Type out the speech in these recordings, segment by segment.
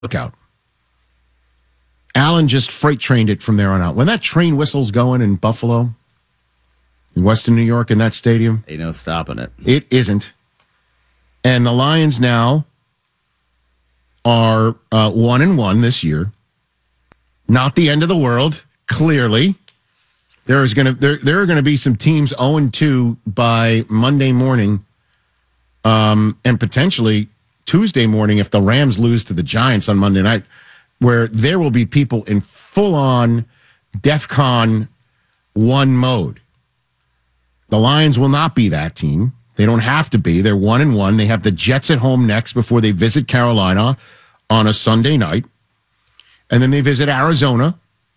workout. Allen just freight trained it from there on out. When that train whistle's going in Buffalo, in Western New York, in that stadium, ain't no stopping it. It isn't. And the Lions now are 1-1 this year. Not the end of the world, clearly. There are going to be some teams 0-2 by Monday morning, and potentially Tuesday morning if the Rams lose to the Giants on Monday night, where there will be people in full-on DEFCON 1 mode. The Lions will not be that team. They don't have to be. They're 1-1. They have the Jets at home next before they visit Carolina on a Sunday night. And then they visit Arizona.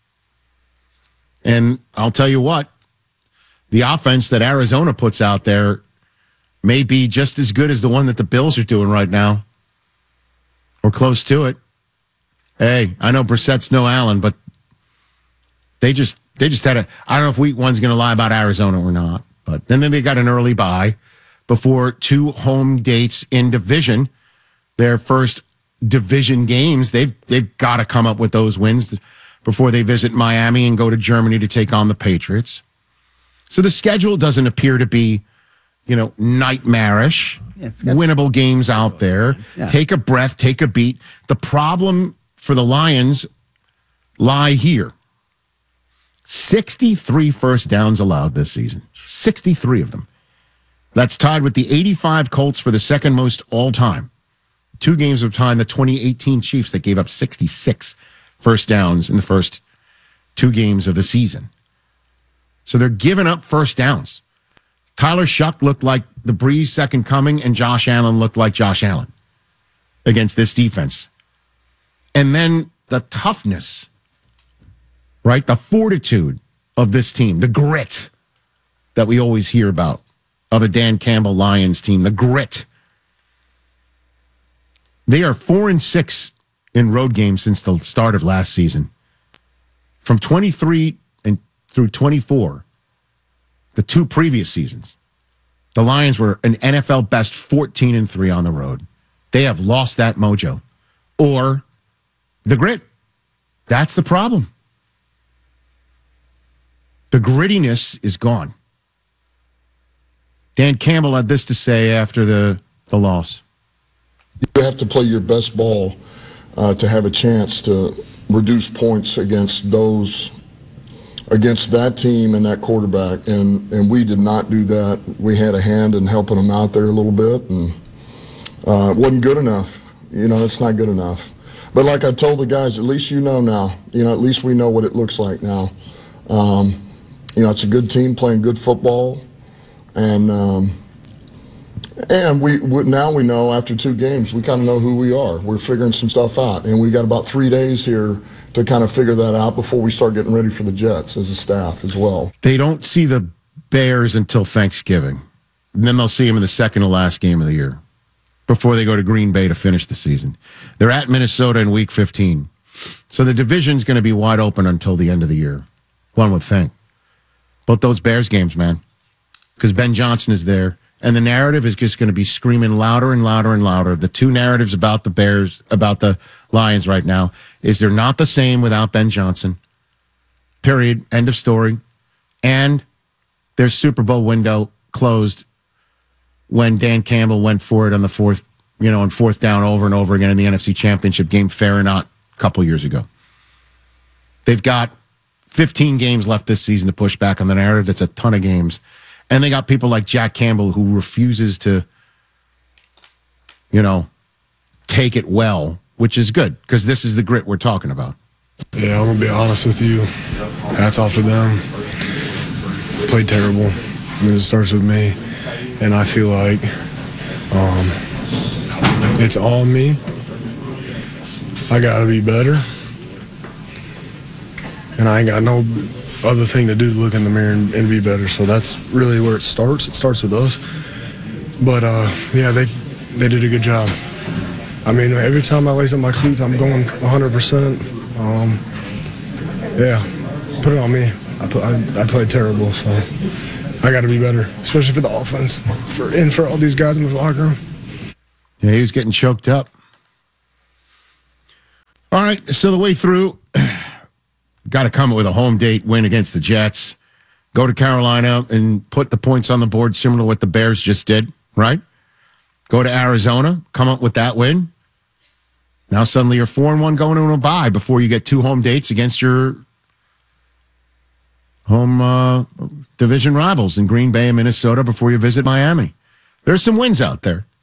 And I'll tell you what, the offense that Arizona puts out there may be just as good as the one that the Bills are doing right now, or close to it. Hey, I know Brissett's no Allen, but they just had a, I don't know if week one's going to lie about Arizona or not, but then they got an early bye before 2 home dates in division. Their first division games, they've got to come up with those wins before they visit Miami and go to Germany to take on the Patriots. So the schedule doesn't appear to be, nightmarish. Yeah, winnable games out there. Yeah. Take a breath, take a beat. The problem for the Lions lie here. 63 first downs allowed this season. 63 of them. That's tied with the 85 Colts for the second most all time. 2 games of time, the 2018 Chiefs that gave up 66 first downs in the first 2 games of the season. So they're giving up first downs. Tyler Shuck looked like the Breeze second coming, and Josh Allen looked like Josh Allen against this defense. And then the toughness, right? The fortitude of this team, the grit that we always hear about of a Dan Campbell Lions team, the grit. They are 4-6 in road games since the start of last season. From 23 and through 24, the 2 previous seasons, the Lions were an NFL best 14-3 on the road. They have lost that mojo. Or the grit. That's the problem. The grittiness is gone. Dan Campbell had this to say after the loss. You have to play your best ball to have a chance to reduce points against that team and that quarterback. And we did not do that. We had a hand in helping them out there a little bit, and it wasn't good enough. It's not good enough. But like I told the guys, at least now. At least we know what it looks like now. It's a good team playing good football. And we now we know after 2 games, we kind of know who we are. We're figuring some stuff out. And we got about 3 days here to kind of figure that out before we start getting ready for the Jets as a staff as well. They don't see the Bears until Thanksgiving. And then they'll see them in the second to last game of the year before they go to Green Bay to finish the season. They're at Minnesota in week 15. So the division's going to be wide open until the end of the year, one would think. But those Bears games, man, because Ben Johnson is there, and the narrative is just going to be screaming louder and louder and louder. The 2 narratives about the Bears, about the Lions right now, is they're not the same without Ben Johnson. Period. End of story. And their Super Bowl window closed when Dan Campbell went for it on the on 4th down over and over again in the NFC Championship game, fair or not, a couple years ago. They've got 15 games left this season to push back on the narrative. That's a ton of games. And they got people like Jack Campbell who refuses to, take it well, which is good because this is the grit we're talking about. Yeah, I'm going to be honest with you. Hats off to them. Played terrible. And it starts with me. And I feel like it's on me. I got to be better. And I ain't got no other thing to do to look in the mirror and be better. So that's really where it starts. It starts with us. But, they did a good job. I mean, every time I lace up my cleats, I'm going 100%. Put it on me. I played terrible, so I got to be better, especially for the offense and for all these guys in the locker room. Yeah, he was getting choked up. All right, so the way through, got to come with a home date win against the Jets. Go to Carolina and put the points on the board similar to what the Bears just did, right? Go to Arizona, come up with that win. Now suddenly you're 4-1 going into a bye before you get 2 home dates against your home division rivals in Green Bay and Minnesota before you visit Miami. There's some wins out there.